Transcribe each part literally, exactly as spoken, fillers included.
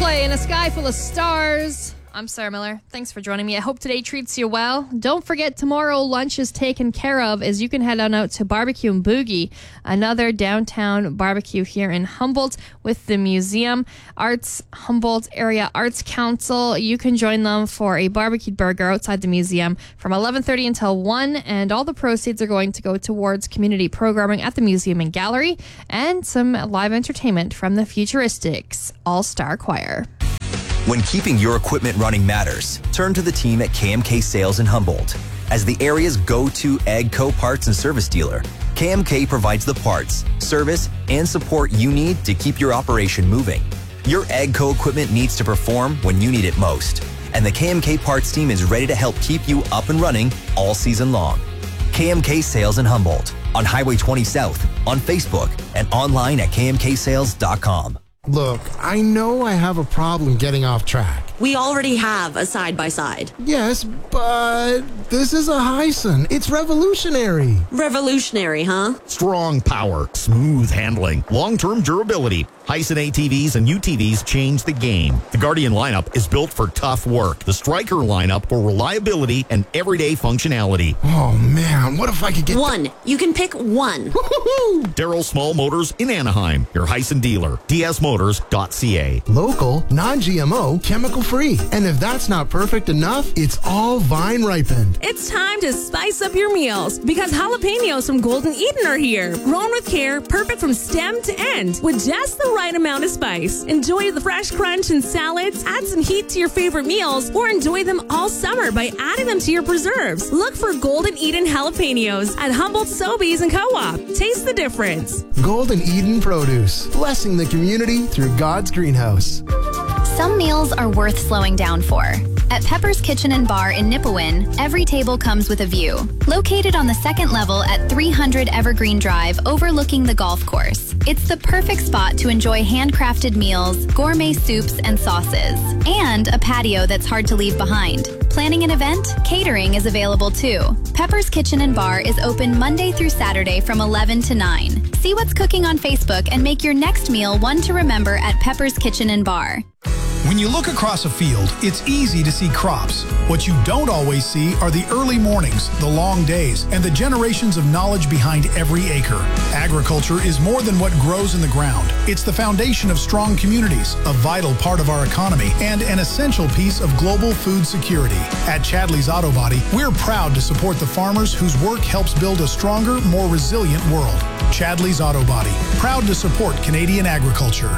Coldplay in a sky full of stars. I'm Sarah Miller. Thanks for joining me. I hope today treats you well. Don't forget, tomorrow lunch is taken care of as you can head on out to Barbecue and Boogie, another downtown barbecue here in Humboldt with the museum. Arts Humboldt Area Arts Council. You can join them for a barbecued burger outside the museum from eleven thirty until one, and all the proceeds are going to go towards community programming at the museum and gallery and some live entertainment from the Futuristics All-Star Choir. When keeping your equipment running matters, turn to the team at K M K Sales in Humboldt. As the area's go-to AGCO parts and service dealer, K M K provides the parts, service, and support you need to keep your operation moving. Your AGCO equipment needs to perform when you need it most, and the K M K parts team is ready to help keep you up and running all season long. K M K Sales in Humboldt, on Highway twenty South, on Facebook, and online at k m k sales dot com. Look, I know I have a problem getting off track. We already have a side-by-side. Yes, but this is a Hyson. It's revolutionary. Revolutionary, huh? Strong power, smooth handling, long-term durability. Hyson A T Vs and U T Vs change the game. The Guardian lineup is built for tough work. The Striker lineup for reliability and everyday functionality. Oh, man, what if I could get... One. You can pick one. Darrell Small Motors in Anaheim, your Hyson dealer. d s motors dot c a. Local, non-G M O, chemical-free. And if that's not perfect enough, it's all vine ripened. It's time to spice up your meals because jalapenos from Golden Eden are here. Grown with care, perfect from stem to end with just the right amount of spice. Enjoy the fresh crunch in salads, add some heat to your favorite meals, or enjoy them all summer by adding them to your preserves. Look for Golden Eden jalapenos at Humboldt Sobeys and Co-op. Taste the difference. Golden Eden Produce, blessing the community through God's greenhouse. Some meals are worth slowing down for. At Pepper's Kitchen and Bar in Nipawin, every table comes with a view. Located on the second level at three hundred Evergreen Drive overlooking the golf course, it's the perfect spot to enjoy handcrafted meals, gourmet soups and sauces, and a patio that's hard to leave behind. Planning an event? Catering is available too. Pepper's Kitchen and Bar is open Monday through Saturday from eleven to nine. See what's cooking on Facebook and make your next meal one to remember at Pepper's Kitchen and Bar. When you look across a field, it's easy to see crops. What you don't always see are the early mornings, the long days, and the generations of knowledge behind every acre. Agriculture is more than what grows in the ground. It's the foundation of strong communities, a vital part of our economy, and an essential piece of global food security. At Chadley's Auto Body, we're proud to support the farmers whose work helps build a stronger, more resilient world. Chadley's Auto Body, proud to support Canadian agriculture.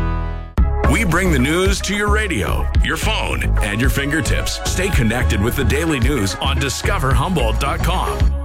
We bring the news to your radio, your phone, and your fingertips. Stay connected with the daily news on discover humboldt dot com.